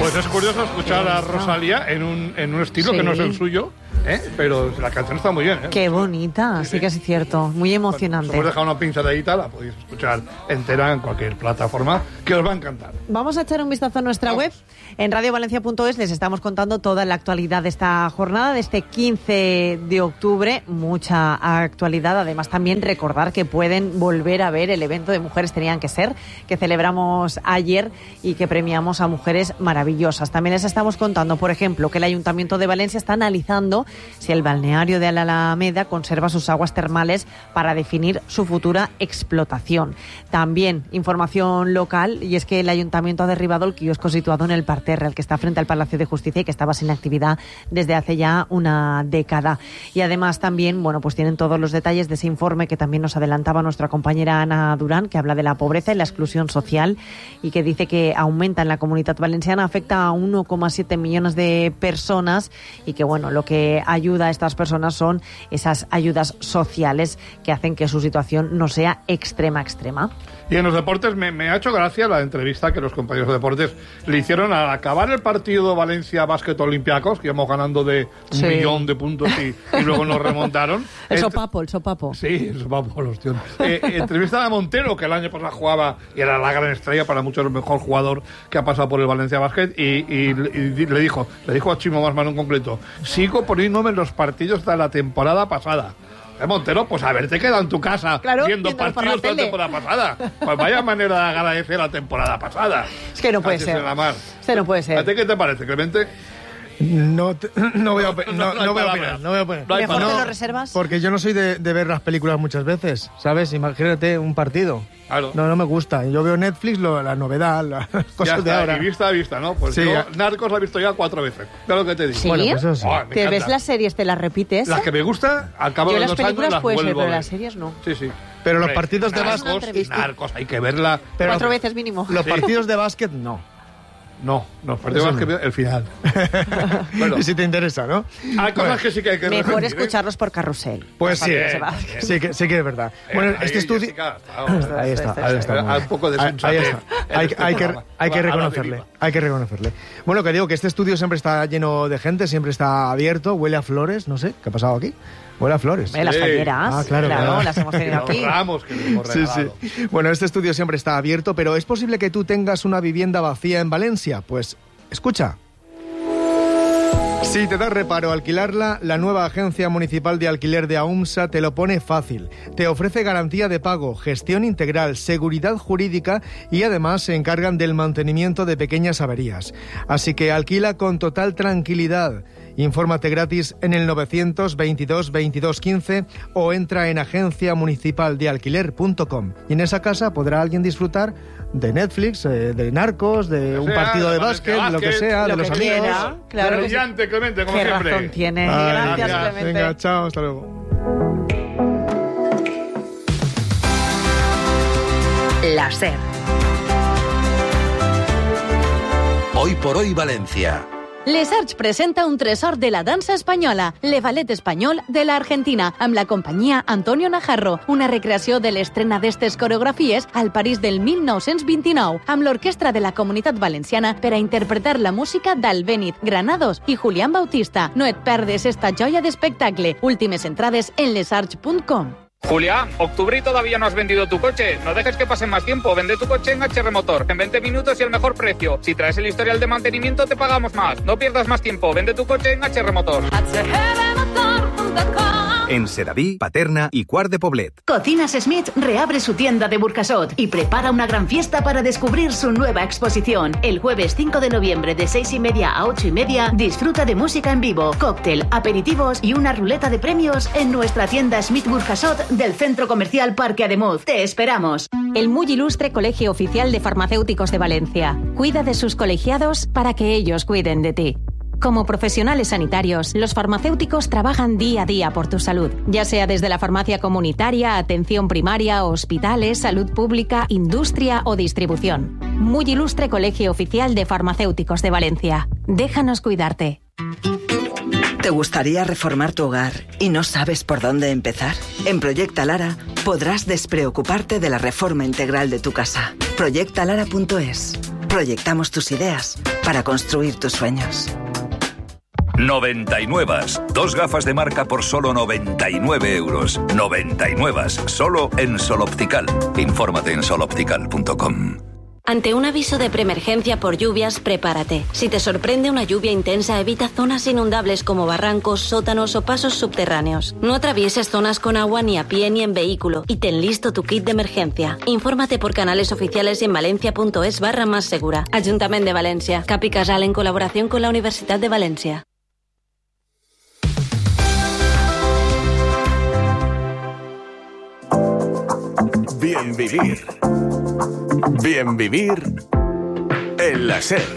Pues es curioso escuchar a Rosalía en un estilo que no es el suyo, pero la canción está muy bien. Qué bonita, sí que es cierto, muy emocionante. Hemos dejado una pinceladita, la podéis escuchar entera en cualquier plataforma, que os va a encantar. Vamos a echar un vistazo a nuestra web. En radiovalencia.es les estamos contando toda la actualidad de esta jornada, de este 15 de octubre. Mucha actualidad. Además, también recordar que pueden volver a ver el evento de Mujeres Tenían que Ser, que celebramos ayer y que premiamos a mujeres maravillosas. También les estamos contando, por ejemplo, que el Ayuntamiento de Valencia está analizando si el balneario de la Alameda conserva sus aguas termales para definir su futura explotación. También información local, y es que el Ayuntamiento ha derribado el kiosco situado en el Parterre, el que está frente al Palacio de Justicia y que estaba sin actividad desde hace ya una década. Y además también, bueno, pues tienen todos los detalles de ese informe que también nos adelantaba nuestra compañera Ana Durán, que habla de la pobreza y la exclusión social y que dice que aumenta en la Comunidad Valenciana, afecta a 1,7 millones de personas y que, bueno, lo que ayuda a estas personas son esas ayudas sociales que hacen que su situación no sea extrema. Y en los deportes me ha hecho gracia la entrevista que los compañeros de deportes le hicieron al acabar el partido Valencia Basket Olympiacos, que íbamos ganando de un millón de puntos y luego nos remontaron. El sopapo. Sí, el sopapo, los tíos. Entrevista a Montero, que el año pasado jugaba y era la gran estrella, para muchos el mejor jugador que ha pasado por el Valencia Basket, y le dijo a Chimo Masmano en concreto: sigo poniéndome en los partidos de la temporada pasada. Montero, pues haberte quedado en tu casa viendo partidos de la temporada pasada. Pues vaya manera de agradecer la temporada pasada. Es que no puede ser. No puede ser. ¿A ti qué te parece, Clemente? No voy a opinar. ¿Mejor te lo reservas? Porque yo no soy de ver las películas muchas veces, ¿sabes? Imagínate un partido. Claro. No me gusta. Yo veo Netflix, la novedad, las cosas de ahora. Y vista, ¿no? Pues sí, yo Narcos la he visto ya 4 veces. Claro que te digo. ¿Sí? Bueno, pues eso sí. ¿Te ves las series, te las repites? Las que me gustan, al cabo de 2 años las vuelvo. Yo las películas puede ser, pero las series no. Sí. Pero los partidos de básquet... Narcos, hay que verla. 4 veces mínimo. Los partidos de básquet, no. No, partidos de básquet, el final. Bueno. Y si te interesa, ¿no? Hay cosas que sí que hay que mejor repetir, escucharlos por carrusel. Pues sí, sí que es verdad. Bueno, este estudio... Ahí está. Un poco de sensatez. Hay que reconocerle. Bueno, que digo que este estudio siempre está lleno de gente, siempre está abierto, huele a flores, no sé, ¿qué ha pasado aquí? Huele a flores. Las falleras, claro, las hemos tenido aquí. Los ramos que le hemos regalado. Sí. Bueno, este estudio siempre está abierto, pero ¿es posible que tú tengas una vivienda vacía en Valencia? Pues, escucha. Si te da reparo alquilarla, la nueva Agencia Municipal de Alquiler de AUMSA te lo pone fácil. Te ofrece garantía de pago, gestión integral, seguridad jurídica y además se encargan del mantenimiento de pequeñas averías. Así que alquila con total tranquilidad. Infórmate gratis en el 922 22 15 o entra en agenciamunicipaldealquiler.com. Y en esa casa podrá alguien disfrutar de Netflix, de Narcos, de un partido de básquet, lo que sea, de los amigos. Claro, brillante, Clemente, como siempre. Qué razón tiene. Gracias, Clemente. Venga, chao, hasta luego. La SER. Hoy por hoy Valencia. Les Arts presenta un tresor de la dansa espanyola, Le Ballet Espanyol de la Argentina, amb la companyia Antonio Najarro, una recreació de l'estrena d'estes coreografies al París del 1929, amb l'orquestra de la Comunitat Valenciana per a interpretar la música d'Albéniz, Granados i Julián Bautista. No et perdes esta joia d'espectacle. Últimes entrades en lesarts.com. Julián, octubre y todavía no has vendido tu coche. No dejes que pase más tiempo. Vende tu coche en HR Motor. En 20 minutos y el mejor precio. Si traes el historial de mantenimiento, te pagamos más. No pierdas más tiempo. Vende tu coche en HR Motor. En Sedaví, Paterna y Quart de Poblet. Cocinas Smith reabre su tienda de Burjasot y prepara una gran fiesta para descubrir su nueva exposición. El jueves 5 de noviembre de 6:30 a 8:30 disfruta de música en vivo, cóctel, aperitivos y una ruleta de premios en nuestra tienda Smith Burjasot del Centro Comercial Parque Ademuz. Te esperamos. El muy ilustre Colegio Oficial de Farmacéuticos de Valencia. Cuida de sus colegiados para que ellos cuiden de ti. Como profesionales sanitarios, los farmacéuticos trabajan día a día por tu salud, ya sea desde la farmacia comunitaria, atención primaria, hospitales, salud pública, industria o distribución. Muy ilustre Colegio Oficial de Farmacéuticos de Valencia. Déjanos cuidarte. ¿Te gustaría reformar tu hogar y no sabes por dónde empezar? En Proyecta Lara podrás despreocuparte de la reforma integral de tu casa. Proyectalara.es. proyectamos tus ideas para construir tus sueños. 99. 2 gafas de marca por solo 99 euros. 99. Solo en Sol Optical. Infórmate en soloptical.com. Ante un aviso de preemergencia por lluvias, prepárate. Si te sorprende una lluvia intensa, evita zonas inundables como barrancos, sótanos o pasos subterráneos. No atravieses zonas con agua ni a pie ni en vehículo y ten listo tu kit de emergencia. Infórmate por canales oficiales y en valencia.es/más segura. Ayuntamiento de Valencia. Capi Casal en colaboración con la Universidad de Valencia. Bien vivir. Bien vivir en la SER.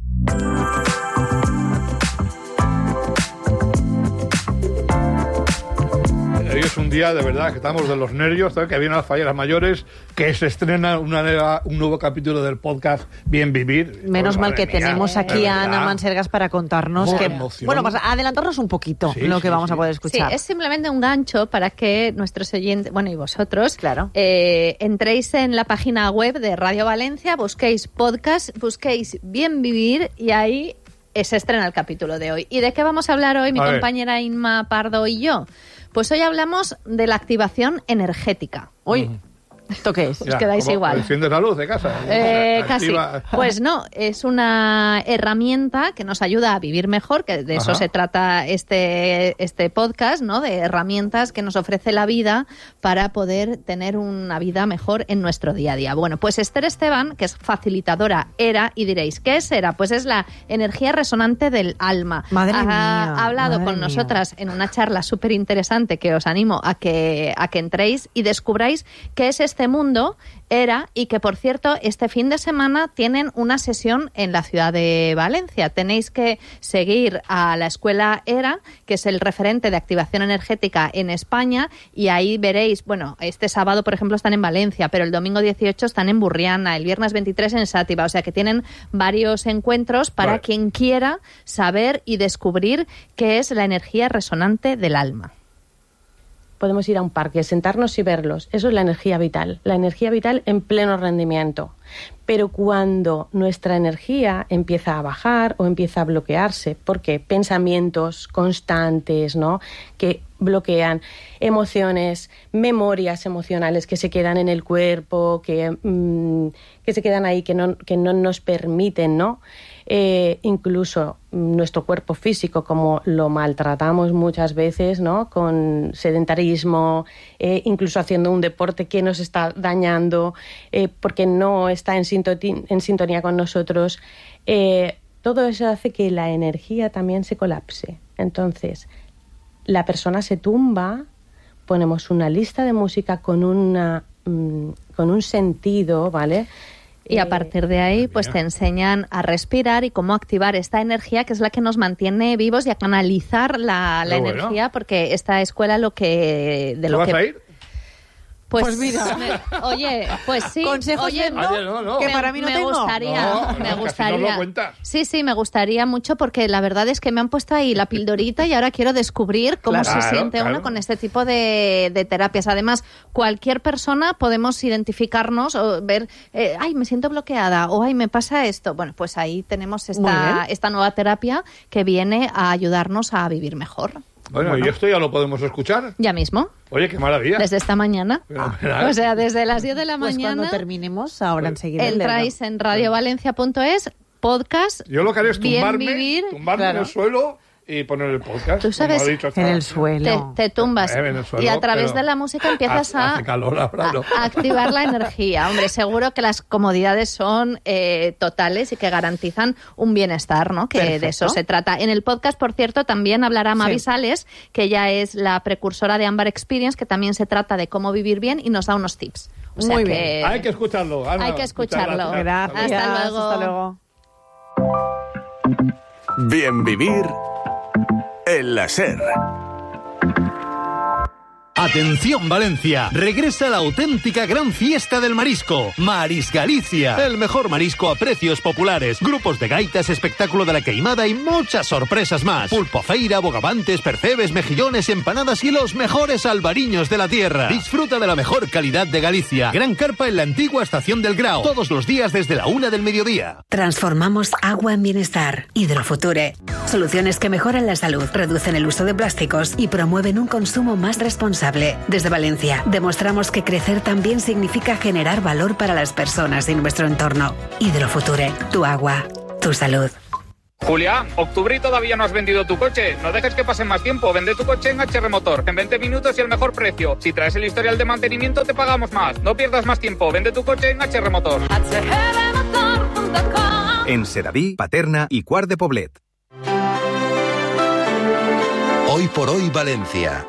Hoy es un día de verdad que estamos de los nervios, que vienen las falleras mayores, que se estrena un nuevo capítulo del podcast Bien Vivir. Menos mal que Madre mía, tenemos aquí a Ana Mansergas para contarnos que... emoción. Bueno, pues adelantarnos un poquito lo que vamos a poder escuchar. Sí, es simplemente un gancho para que nuestros oyentes, bueno, y vosotros, claro, entréis en la página web de Radio Valencia, busquéis podcast, busquéis Bien Vivir y ahí se estrena el capítulo de hoy. ¿Y de qué vamos a hablar hoy mi compañera Inma Pardo y yo? Pues hoy hablamos de la activación energética. Hoy... ¿Esto qué es? Os quedáis igual. ¿Enciendes la luz de casa? Casi. Pues no, es una herramienta que nos ayuda a vivir mejor, que de eso se trata este podcast, ¿no? De herramientas que nos ofrece la vida para poder tener una vida mejor en nuestro día a día. Bueno, pues Esther Esteban, que es facilitadora ERA, y diréis, ¿qué es ERA? Pues es la energía resonante del alma. Madre mía. Ha hablado con mía. nosotras en una charla súper interesante que os animo a que entréis y descubráis qué es este mundo ERA, y que por cierto este fin de semana tienen una sesión en la ciudad de Valencia. Tenéis que seguir a la escuela ERA, que es el referente de activación energética en España, y ahí veréis, bueno, este sábado por ejemplo están en Valencia, pero el domingo 18 están en Burriana, el viernes 23 en Sátiva, o sea que tienen varios encuentros para quien quiera saber y descubrir qué es la energía resonante del alma. Podemos ir a un parque, sentarnos y verlos. Eso es la energía vital en pleno rendimiento. Pero cuando nuestra energía empieza a bajar o empieza a bloquearse, porque pensamientos constantes, ¿no?, que bloquean emociones, memorias emocionales que se quedan en el cuerpo, que se quedan ahí, que no nos permiten, ¿no?, incluso nuestro cuerpo físico, como lo maltratamos muchas veces, ¿no?, con sedentarismo, incluso haciendo un deporte que nos está dañando, porque no está en sintonía con nosotros. Todo eso hace que la energía también se colapse. Entonces, la persona se tumba, ponemos una lista de música con un sentido, ¿vale?, y a partir de ahí, pues te enseñan a respirar y cómo activar esta energía, que es la que nos mantiene vivos, y a canalizar la energía, porque esta escuela lo que... ¿Te vas a ir? Pues mira, oye, pues sí. Consejos no. Que para mí no tengo. Me gustaría. No lo cuentas. Sí, me gustaría mucho, porque la verdad es que me han puesto ahí la pildorita y ahora quiero descubrir cómo se siente uno con este tipo de terapias. Además, cualquier persona podemos identificarnos o ver, ay, me siento bloqueada, o ay, me pasa esto. Bueno, pues ahí tenemos esta nueva terapia que viene a ayudarnos a vivir mejor. Bueno, ¿y esto ya lo podemos escuchar? Ya mismo. Oye, qué maravilla. Desde esta mañana. O sea, desde las 10 de la pues mañana. Cuando terminemos, ahora enseguida. Entráis en radiovalencia.es, podcast. Yo lo que haré es tumbarme claro, en el suelo y poner el podcast. Tú sabes, en el suelo. Te tumbas en el suelo, y a través de la música empiezas hace calor ahora, a activar la energía. Hombre, seguro que las comodidades son totales y que garantizan un bienestar, ¿no? Que Perfecto. de eso se trata. En el podcast, por cierto, también hablará Mavi Sales, que ya es la precursora de Amber Experience, que también se trata de cómo vivir bien y nos da unos tips. O sea Muy que bien. Hay que escucharlo, Ana. Hay que escucharlo. Gracias. Hasta luego. Bien vivir en la SER. Atención Valencia, regresa la auténtica gran fiesta del marisco, Maris Galicia. El mejor marisco a precios populares, grupos de gaitas, espectáculo de la queimada y muchas sorpresas más. Pulpo feira, bogavantes, percebes, mejillones, empanadas y los mejores albariños de la tierra. Disfruta de la mejor calidad de Galicia. Gran carpa en la antigua estación del Grao, todos los días desde la 1 del mediodía. Transformamos agua en bienestar. Hidrofuture. Soluciones que mejoran la salud, reducen el uso de plásticos y promueven un consumo más responsable. Desde Valencia, demostramos que crecer también significa generar valor para las personas y nuestro entorno. Hidrofuture, tu agua, tu salud. Julián, octubre y todavía no has vendido tu coche. No dejes que pase más tiempo. Vende tu coche en HR Motor. En 20 minutos y el mejor precio. Si traes el historial de mantenimiento, te pagamos más. No pierdas más tiempo. Vende tu coche en HR Motor. En Sedaví, Paterna y Quart de Poblet. Hoy por hoy Valencia.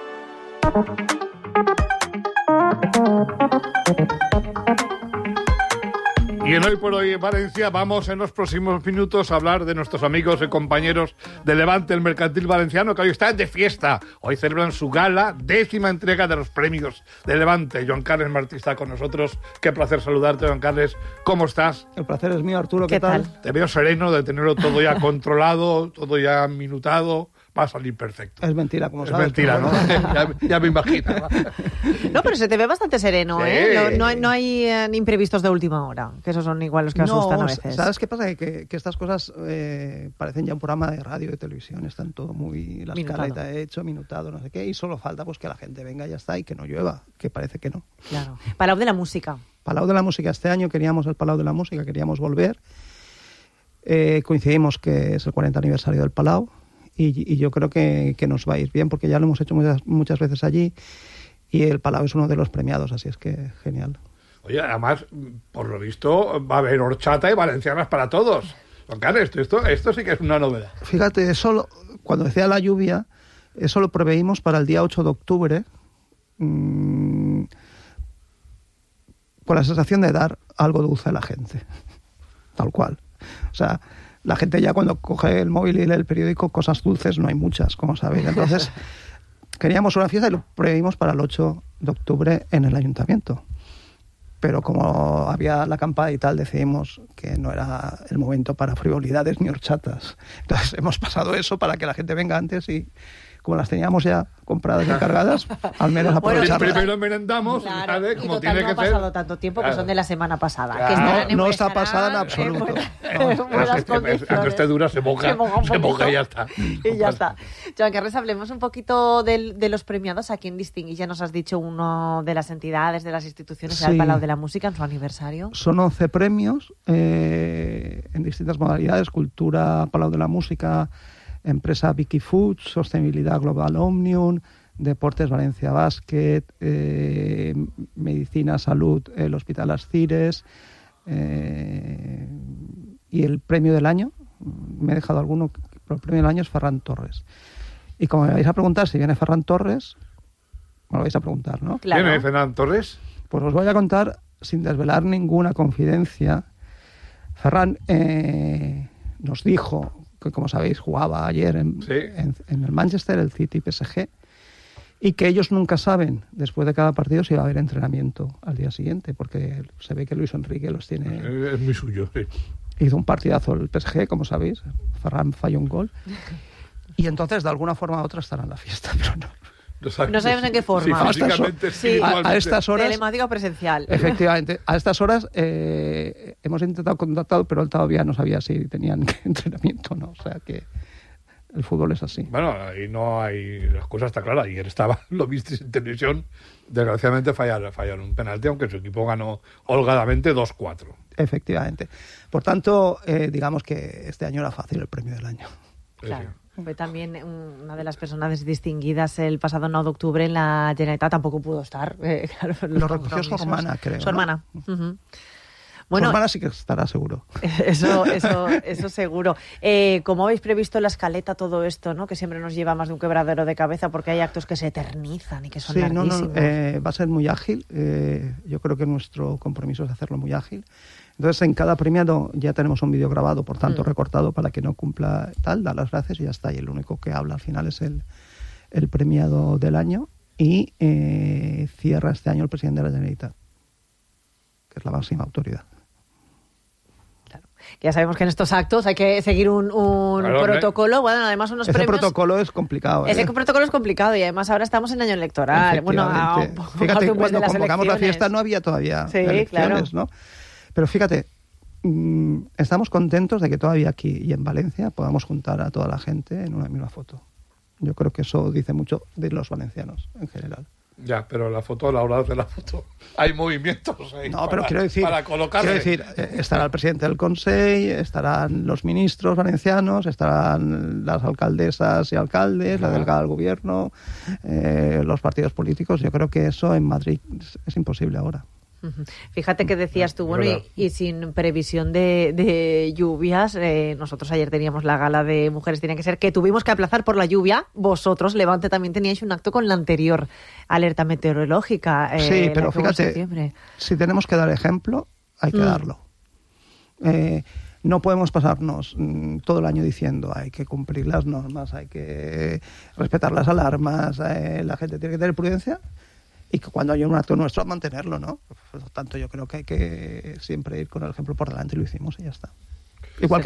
Y en Hoy por Hoy en Valencia vamos en los próximos minutos a hablar de nuestros amigos y compañeros de Levante, el Mercantil Valenciano, que hoy están de fiesta. Hoy celebran su gala, 10ª entrega de los premios de Levante. Joan Carles Martí está con nosotros. Qué placer saludarte, Joan Carles. ¿Cómo estás? El placer es mío, Arturo. ¿Qué tal? Te veo sereno de tenerlo todo ya controlado, todo ya minutado. Va a salir perfecto. Es mentira, como sabes. Es mentira, ¿no? ya me imagino. No, pero se te ve bastante sereno, Sí. ¿eh? No hay imprevistos de última hora, que esos son igual los que asustan a veces. ¿Sabes qué pasa? Que estas cosas parecen ya un programa de radio y de televisión. Están todo muy... La escaleta hecho, minutado, no sé qué. Y solo falta pues que la gente venga y ya está y que no llueva, que parece que no. Claro. Palau de la Música. Palau de la Música. Este año queríamos el Palau de la Música, queríamos volver. Coincidimos que es el 40 aniversario del Palau. Y yo creo que nos va a ir bien, porque ya lo hemos hecho muchas veces allí y el Palau es uno de los premiados, así es que genial. Oye, además, por lo visto, va a haber horchata y valencianas para todos. Juan Carles, esto sí que es una novedad. Fíjate, cuando decía la lluvia, eso lo preveímos para el día 8 de octubre, con la sensación de dar algo dulce a la gente, tal cual. O sea... La gente ya cuando coge el móvil y lee el periódico, cosas dulces no hay muchas, como sabéis. Entonces, queríamos una fiesta y lo previmos para el 8 de octubre en el ayuntamiento. Pero como había la acampada y tal, decidimos que no era el momento para frivolidades ni horchatas. Entonces, hemos pasado eso para que la gente venga antes y... Como las teníamos ya compradas y cargadas, al menos aprovecharlas. Bueno, primero merendamos, claro, ¿sabes? Como tiene que ser. No ha pasado tanto tiempo, que son de la semana pasada. Claro. Que no está pasada en absoluto. Aunque esté dura, se moja y ya está. Y ya está. Joan Carles, hablemos un poquito de los premiados. ¿A quién distinguís? Ya nos has dicho uno de las entidades, de las instituciones, el Palau de la Música en su aniversario. Son 11 premios en distintas modalidades. Cultura, Palau de la Música... Empresa Vicky Foods, Sostenibilidad Global Omnium, Deportes Valencia Basket, Medicina Salud, el Hospital Las Cires, y el premio del año, me he dejado alguno, pero el premio del año es Ferran Torres. Y como me vais a preguntar si viene Ferran Torres, me lo vais a preguntar, ¿no? Claro. ¿Viene Ferran Torres? Pues os voy a contar, sin desvelar ninguna confidencia. Ferran nos dijo... que como sabéis jugaba ayer en el Manchester, el City PSG, y que ellos nunca saben después de cada partido si va a haber entrenamiento al día siguiente, porque se ve que Luis Enrique los tiene... Es muy suyo, sí. Hizo un partidazo el PSG, como sabéis, Ferran falló un gol, y entonces de alguna forma u otra estará en la fiesta, pero no. No sabemos en qué forma. Sí, físicamente, a estas horas... Telemático presencial. Efectivamente. A estas horas hemos intentado contactar, pero él todavía no sabía si tenían entrenamiento o no. O sea que el fútbol es así. Bueno, ahí no hay... Las cosas está clara. Ayer lo visteis en televisión. Desgraciadamente fallaron un penalti, aunque su equipo ganó holgadamente 2-4. Efectivamente. Por tanto, digamos que este año era fácil el premio del año. Claro. Fue también una de las personas distinguidas el pasado 9 de octubre en la Generalitat, tampoco pudo estar. Claro, lo recogió su hermana, creo. Su hermana. Uh-huh. Bueno, su hermana sí que estará seguro. Eso seguro. ¿Cómo habéis previsto la escaleta todo esto, ¿no? Que siempre nos lleva más de un quebradero de cabeza porque hay actos que se eternizan y que son larguísimos? Va a ser muy ágil. Yo creo que nuestro compromiso es hacerlo muy ágil. Entonces, en cada premiado ya tenemos un vídeo grabado, por tanto, recortado para que no cumpla tal, da las gracias y ya está. Y el único que habla al final es el premiado del año. y cierra este año el presidente de la Generalitat, que es la máxima autoridad. Ya sabemos que en estos actos hay que seguir un protocolo. Bueno, además unos ese premios... protocolo es complicado. Ese protocolo es complicado y además ahora estamos en año electoral. Bueno, fíjate, cuando convocamos la fiesta no había todavía elecciones, ¿no? Pero fíjate, estamos contentos de que todavía aquí y en Valencia podamos juntar a toda la gente en una misma foto. Yo creo que eso dice mucho de los valencianos en general. Ya, pero la foto, a la hora de la foto, hay movimientos ahí. No, pero quiero decir, colocarse. Estará el presidente del Consejo, estarán los ministros valencianos, estarán las alcaldesas y alcaldes, la delegada del gobierno, los partidos políticos. Yo creo que eso en Madrid es imposible ahora. Fíjate que decías tú, bueno, y sin previsión de lluvias, nosotros ayer teníamos la gala de Mujeres Tienen que Ser, que tuvimos que aplazar por la lluvia. Vosotros, Levante, también teníais un acto con la anterior alerta meteorológica. Sí, pero fíjate, si tenemos que dar ejemplo, hay que darlo. No podemos pasarnos todo el año diciendo hay que cumplir las normas, hay que respetar las alarmas, la gente tiene que tener prudencia. Y que cuando haya un acto nuestro, mantenerlo, ¿no? Por lo tanto, yo creo que hay que siempre ir con el ejemplo por delante y lo hicimos y ya está. Igual que